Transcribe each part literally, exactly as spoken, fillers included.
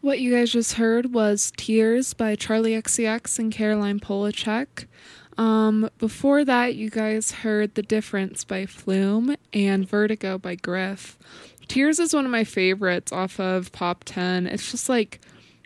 What you guys just heard was Tears by Charlie X C X and Caroline Polachek. Um, before that, you guys heard The Difference by Flume and Vertigo by Griff. Tears is one of my favorites off of Pop ten. It's just like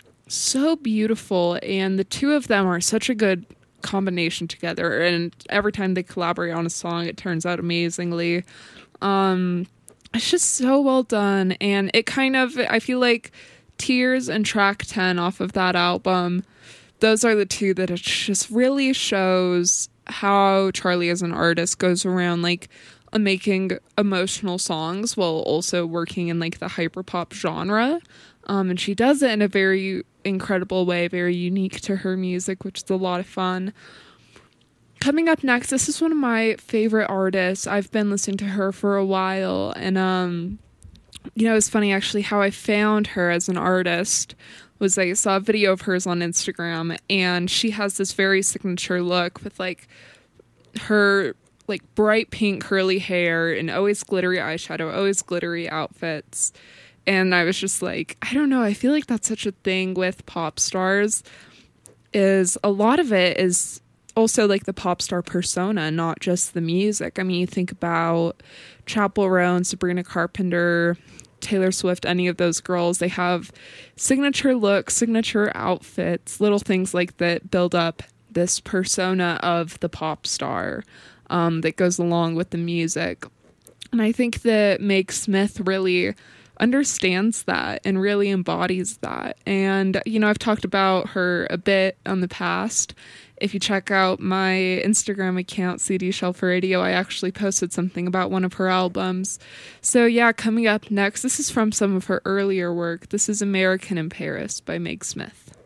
so beautiful, and the two of them are such a good combination together, and every time they collaborate on a song, it turns out amazingly. Um, it's just so well done, and it kind of, I feel like Tears and track ten off of that album, those are the two that it just really shows how Charlie as an artist goes around like uh, making emotional songs while also working in like the hyperpop genre. Um, and she does it in a very incredible way, very unique to her music, which is a lot of fun. Coming up next, this is one of my favorite artists. I've been listening to her for a while, and um you know, it's funny actually how I found her as an artist was I saw a video of hers on Instagram, and she has this very signature look with like her like bright pink curly hair and always glittery eyeshadow, always glittery outfits. And I was just like, I don't know, I feel like that's such a thing with pop stars, is a lot of it is also like the pop star persona, not just the music. I mean, you think about Chappell Roan, Sabrina Carpenter, Taylor Swift, any of those girls, they have signature looks, signature outfits, little things like that build up this persona of the pop star um, that goes along with the music. And I think that Meg Smith really understands that and really embodies that. And, you know, I've talked about her a bit on the past. If you check out my Instagram account, C D Shelf Radio, I actually posted something about one of her albums. So yeah, coming up next, this is from some of her earlier work. This is American in Paris by Meg Smith.